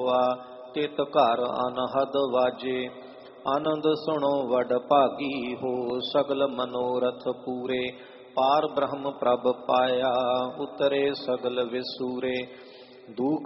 ਹੋਆ, ਤਿਤ ਘਰ ਅਨਹਦ ਵਾਜੇ। ਆਨੰਦ ਸੁਣੋ ਵਡ ਭਾਗੀ ਹੋ, ਸਗਲ ਮਨੋਰਥ ਪੂਰੇ। ਪਾਰ ਬ੍ਰਹਮ ਪ੍ਰਭ ਪਾਇਆ, ਉਤਰੇ ਸਗਲ ਵਿਸੂਰੇ। ਦੁਖ